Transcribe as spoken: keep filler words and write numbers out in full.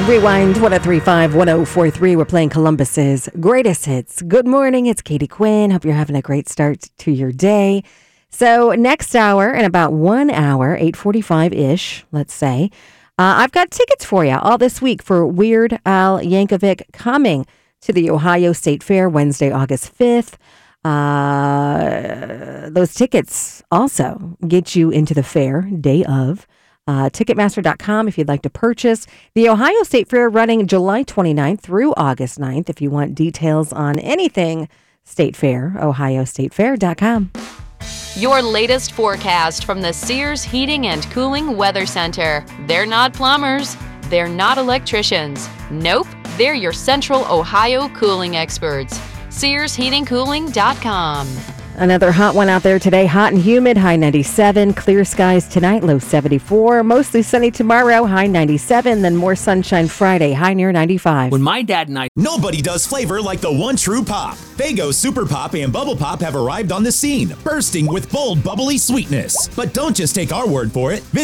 Rewind one oh three point five, one oh four point three. We're playing Columbus's greatest hits. Good morning. It's Katie Quinn. Hope you're having a great start to your day. So next hour, in about one hour, eight forty-five-ish, let's say, uh, I've got tickets for you all this week for Weird Al Yankovic coming to the Ohio State Fair Wednesday, August fifth. Uh, those tickets also get you into the fair day of. Uh, Ticketmaster dot com if you'd like to purchase. The Ohio State Fair running July twenty-ninth through August ninth. If you want details on anything State Fair, Ohio State Fair dot com. Your latest forecast from the Sears Heating and Cooling Weather Center. They're not plumbers. They're not electricians. Nope, they're your Central Ohio cooling experts. Sears Heating Cooling dot com. Another hot one out there today. Hot and humid, high ninety-seven. Clear skies tonight, low seventy-four. Mostly sunny tomorrow, high ninety-seven. Then more sunshine Friday, high near ninety-five. When my dad and I... Nobody does flavor like the one true pop. Faygo Super Pop and Bubble Pop have arrived on the scene, bursting with bold, bubbly sweetness. But don't just take our word for it.